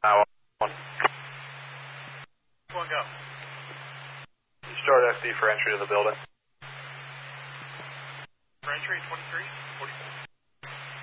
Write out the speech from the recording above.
One. One go. Start FD for entry to the building. For entry, 23, 44.